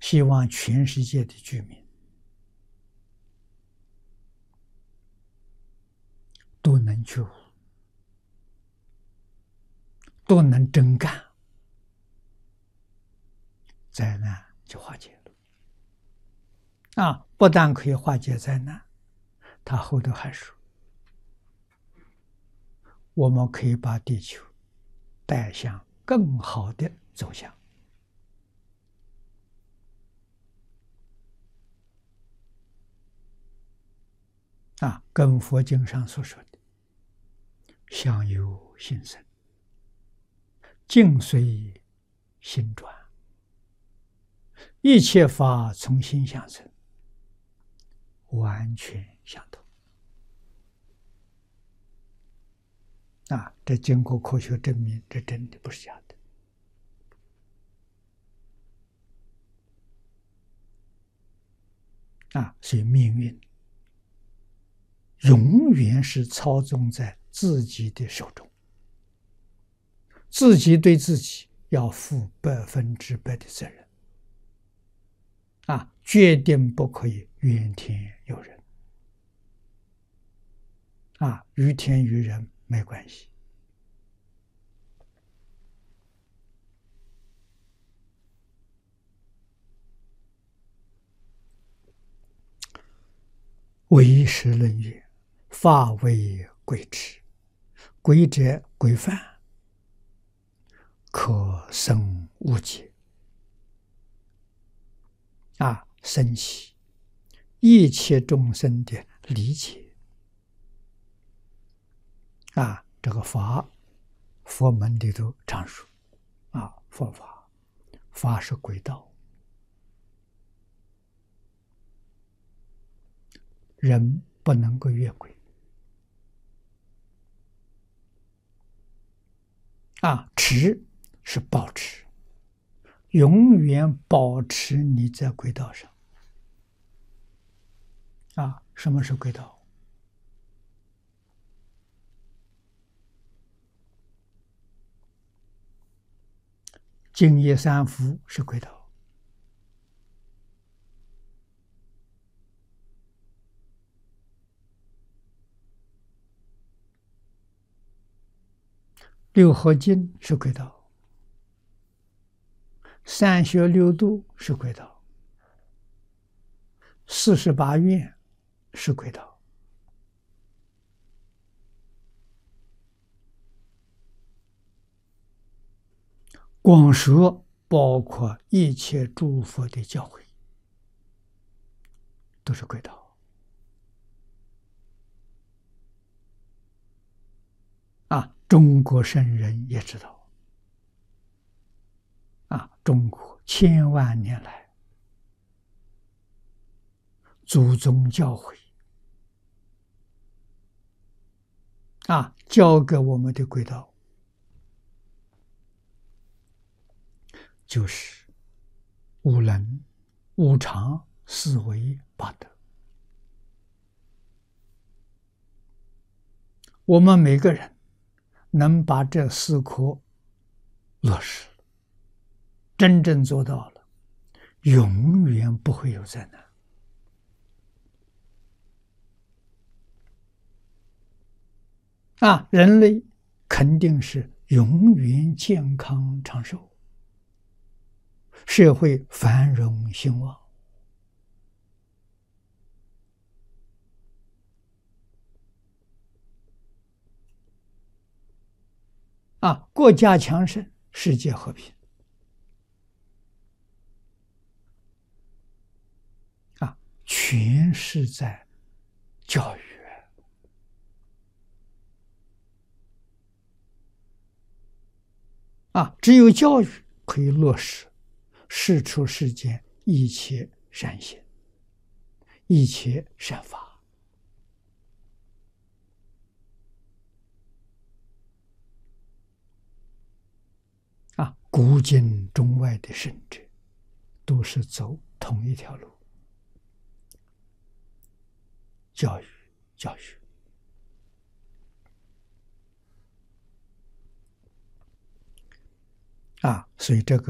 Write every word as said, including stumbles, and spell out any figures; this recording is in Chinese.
希望全世界的居民都能觉悟，都能真干，灾难就化解了。啊，不但可以化解灾难，他后头还说，我们可以把地球带向更好的走向。啊，跟佛经上所说的“相由心生，境随心转，一切法从心想生”，完全相同。啊，这经过科学证明，这真的不是假的。啊，所以命运永远是操纵在自己的手中，自己对自己要负百分之百的责任。啊，决定不可以怨天尤人。啊，于天于人没关系。唯识论曰：法为规制，规者规范，可生无解。啊，生起一切众生的理解。啊，这个法，佛门里头常说，啊，佛法，法是轨道，人不能够越轨。啊，持是保持，永远保持你在轨道上。啊，什么是轨道？净业三福是轨道，六合经是轨道，三学六度是轨道，四十八愿是轨道。广说包括一切诸佛的教诲，都是轨道。啊，中国圣人也知道。啊，中国千万年来祖宗教诲，啊，教给我们的轨道，就是五能、五常、四维、八德。我们每个人能把这四颗落实，真正做到了，永远不会有灾难。啊，人类肯定是永远健康长寿，社会繁荣兴旺。啊，国家强盛，世界和平。啊，全是在教育。啊，只有教育可以落实世出世间一切善行，一切善法。啊，古今中外的圣者都是走同一条路，教育，教育。啊，所以这个